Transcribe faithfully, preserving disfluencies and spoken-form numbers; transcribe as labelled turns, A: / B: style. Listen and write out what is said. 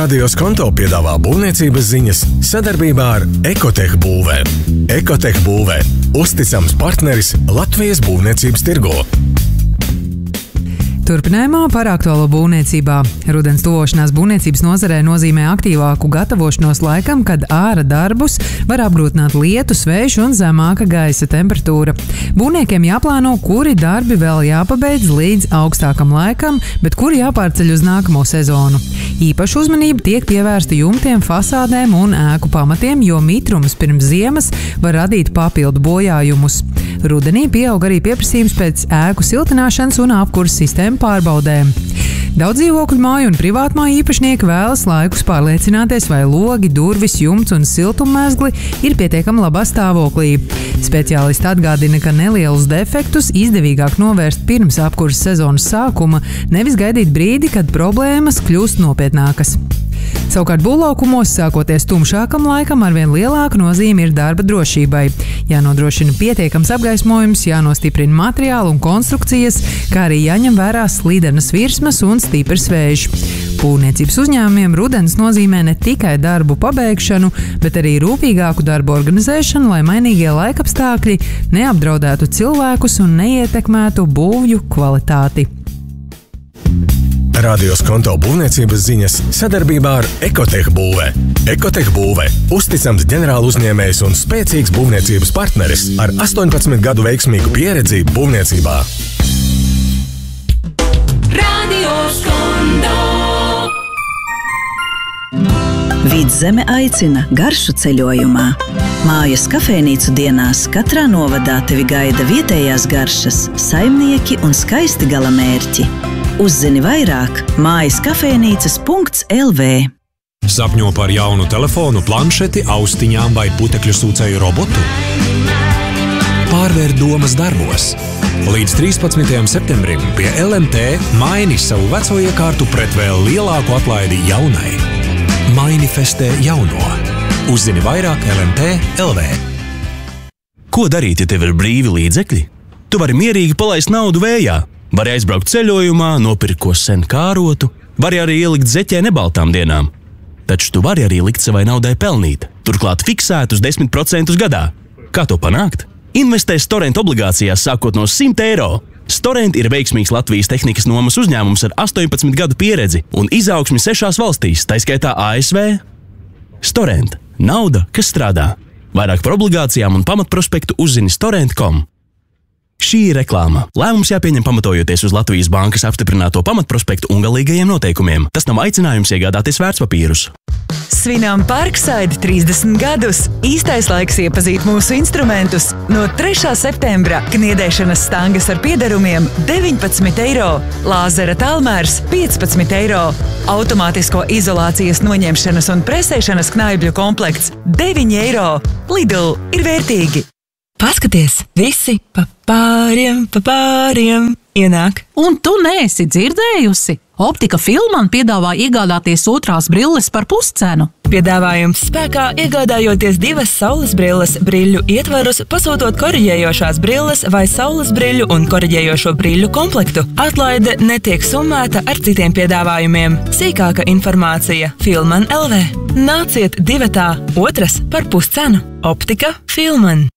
A: Radio Skonto piedāvā būvniecības ziņas sadarbībā ar Ekotech būvē. Ekotech būvē – uzticams partneris Latvijas būvniecības tirgū.
B: Turpinājumā par aktuālo būvniecībā. Rudens tuvošanās būvniecības nozarē nozīmē aktīvāku gatavošanos laikam, kad āra darbus var apgrūtināt lietus, vējš un zemāka gaisa temperatūra. Būvniekiem jāplāno, kuri darbi vēl jāpabeidz līdz augstākam laikam, bet kuri jāpārceļ uz nākamo sezonu. Īpaša uzmanība tiek pievērsta jumtiem, fasādēm un ēku pamatiem, jo mitrums pirms ziemas var radīt papildu bojājumus. Rudenī pieaug arī pieprasījums pēc ēku siltināšanas un apkuras sistēmu pārbaudēm. Daudz dzīvokļu māju un privātmāju īpašnieki vēlas laikus pārliecināties, vai logi, durvis, jumts un siltummezgli ir pietiekami labā stāvoklī. Speciālisti atgādina, ka nelielus defektus izdevīgāk novērst pirms apkuras sezonas sākuma, nevis gaidīt brīdi, kad problēmas kļūst nopietnākas. Savukārt būvlaukumos, sākoties tumšākam laikam, arvien lielāka nozīme ir darba drošībai. Jānodrošina pietiekams apgaismojums, jānostiprina materiāli un konstrukcijas, kā arī jāņem vērā slīdenas virsmas un stiprs vējš. Būvniecības uzņēmumiem rudens nozīmē ne tikai darbu pabeigšanu, bet arī rūpīgāku darbu organizēšanu, lai mainīgie laikapstākļi neapdraudētu cilvēkus un neietekmētu būvju kvalitāti.
A: Radio Skonto būvniecības ziņas sadarbībā ar Ekotech būvē. Ekotech būvē – uzticams ģenerāla uzņēmējs un spēcīgs būvniecības partneris ar astoņpadsmit gadu veiksmīgu pieredzi būvniecībā.
C: Radio Skonto.
D: Vidzeme aicina garšu ceļojumā. Mājas kafejnīcu dienās katrā novadā tevi gaida vietējās garšas, saimnieki un skaisti galamērķi. Uzzini vairāk mājas kafejnīcas punkts el vē.
E: Sapņo par jaunu telefonu, planšeti, austiņām vai putekļu sūcēju robotu? Pārvēr domas darbos. Līdz trīspadsmitajam septembrim pie el em te maini savu veco iekārtu pret vēl lielāku atlaidi jaunai. Manifestē jauno. Uzzini vairāk el em te punkts el vē.
F: Ko darīt, ja tev ir brīvi līdzekļi? Tu vari mierīgi palaist naudu vējā. Vari aizbraukt ceļojumā, nopirkt ko sen kārotu, vari arī ielikt zeķē nebaltām dienām. Taču tu vari arī likt savai naudai pelnīt, turklāt fiksētus desmit procentus gadā. Kā to panākt? Investē Storent obligācijās sākot no simt eiro. Storent ir veiksmīgs Latvijas tehnikas nomas uzņēmums ar astoņpadsmit gadu pieredzi un izaugsmi sešās valstīs, taiskaitā A S V. Storent – nauda, kas strādā. Vairāk par obligācijām un pamatprospektu uzzini storent punktu com. Šī ir reklāma. Lēmums jāpieņem pamatojoties uz Latvijas bankas apstiprināto pamatprospektu un galīgajiem noteikumiem. Tas nav aicinājums iegādāties vērtspapīrus.
G: Svinām Parkside trīsdesmit gadus. Īstais laiks iepazīt mūsu instrumentus. No trešā septembra kniedēšanas stangas ar piederumiem deviņpadsmit eiro, lāzera tālmērs piecpadsmit eiro, automātisko izolācijas noņemšanas un presēšanas knaibļu komplekts deviņi eiro. Lidl ir vērtīgi!
H: Paskaties, visi pa pāriem, pa pāriem ienāk.
I: Un tu neesi dzirdējusi? Optika Filman piedāvā iegādāties otrās brilles par puscenu.
H: Piedāvājums spēkā iegādājoties divas saules brilles brilļu ietvarus, pasūtot koriģējošās brilles vai saules brilļu un koriģējošo brilļu komplektu. Atlaide netiek summēta ar citiem piedāvājumiem. Sīkāka informācija Filman punkts el vē. Nāciet divatā, otras par puscenu. Optika Filman.